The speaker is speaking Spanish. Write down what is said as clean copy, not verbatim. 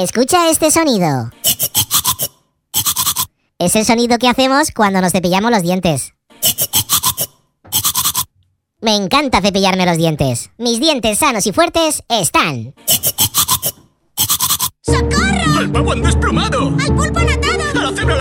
Escucha este sonido. Es el sonido que hacemos cuando nos cepillamos los dientes. Me encanta cepillarme los dientes. Mis dientes sanos y fuertes están. ¡Socorro! ¡El pavo han desplumado! ¡Al pulpo han atado! ¡A la cebra